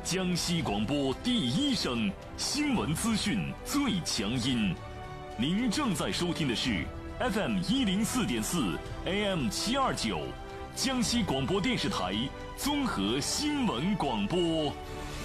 江西广播第一声，新闻资讯最强音。您正在收听的是 FM 104.4 AM 729江西广播电视台综合新闻广播。